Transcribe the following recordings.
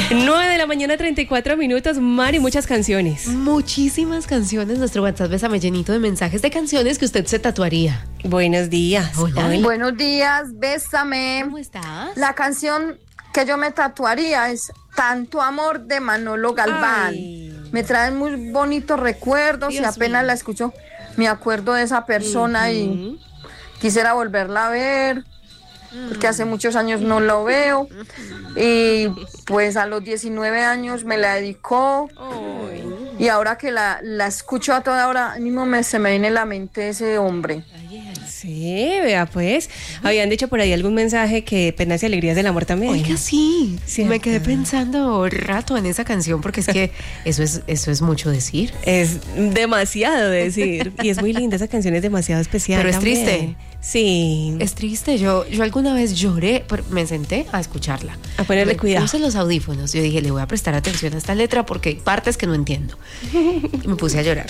9:34 a.m, Mari, muchas canciones. Muchísimas canciones. Nuestro WhatsApp Bésame llenito de mensajes de canciones que usted se tatuaría. Buenos días. Hola. Buenos días, Bésame. ¿Cómo estás? La canción que yo me tatuaría es Tanto Amor de Manolo Galván. Ay. Me traen muy bonitos recuerdos Dios y apenas mío. la escucho me acuerdo de esa persona y quisiera volverla a ver porque hace muchos años no lo veo y pues a los 19 años me la dedicó y ahora que la escucho a toda hora mismo se me viene a la mente ese hombre. Sí, vea pues. Habían dicho por ahí algún mensaje que penas y alegrías del amor también. Oiga, sí. ¿Cierto? Me quedé pensando rato en esa canción porque es que eso es mucho decir. Es demasiado decir. Y es muy linda, esa canción es demasiado especial. Pero es también. triste. Sí. Es triste. Yo alguna vez lloré, me senté a escucharla. A ponerle cuidado. Puse los audífonos. Yo dije, le voy a prestar atención a esta letra porque hay partes que no entiendo. Y me puse a llorar.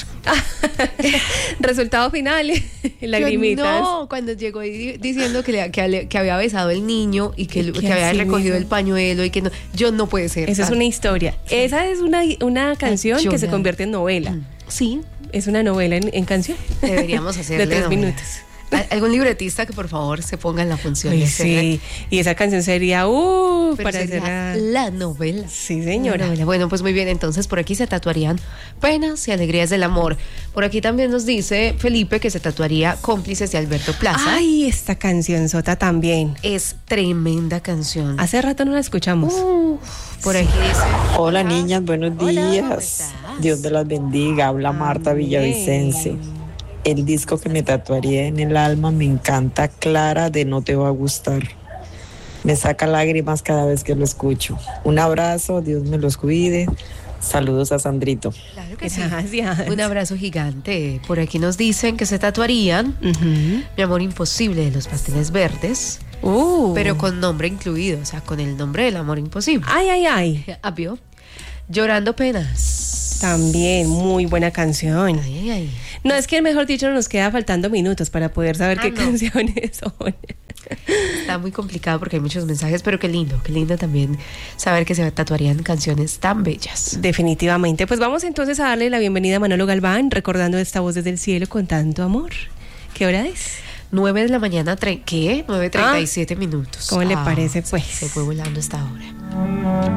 Resultado final, lagrimitas. No, cuando llegó diciendo que había besado el niño y que que había así recogido mismo. el pañuelo y que no, yo no puede ser. Esa es una historia. Esa es una canción que se llorar. convierte en novela. Sí, Es una novela en canción. deberíamos hacerle de 3 novela. minutos. Algún libretista que por favor se ponga en la función. Ay, de hacerla. sí. Y esa canción sería Pero para sería hacer la novela. Sí, señora. La novela. Bueno, pues muy bien, entonces por aquí se tatuarían penas y alegrías del amor. Por aquí también nos dice Felipe que se tatuaría Cómplices de Alberto Plaza. Ay, esta canción sota también. Es tremenda canción. Hace rato no la escuchamos. Por aquí dice. Hola niñas, buenos Hola, ¿cómo días. estás? Dios me las bendiga. Habla Marta Amén. Villavicencio. El disco que me tatuaría en el alma me encanta, Clara, de No Te Va a Gustar. Me saca lágrimas cada vez que lo escucho. Un abrazo, Dios me los cuide. Saludos a Sandrito. Claro que sí. Gracias. Un abrazo gigante. Por aquí nos dicen que se tatuarían Mi amor imposible de los Pasteles Verdes, pero con nombre incluido, o sea, con el nombre del amor imposible. Ay, ay, ay. ¿Vio? Llorando penas. También muy buena canción. Ay, ay, ay. No, es que mejor dicho nos queda faltando minutos para poder saber qué no. canciones son. Está muy complicado porque hay muchos mensajes, pero qué lindo también saber que se tatuarían canciones tan bellas. Definitivamente. Pues vamos entonces a darle la bienvenida a Manolo Galván, recordando esta voz desde el cielo con tanto amor. ¿Qué hora es? 9 de la mañana, ¿qué? 9:37 minutos. ¿Cómo le parece, pues? Se fue volando esta hora.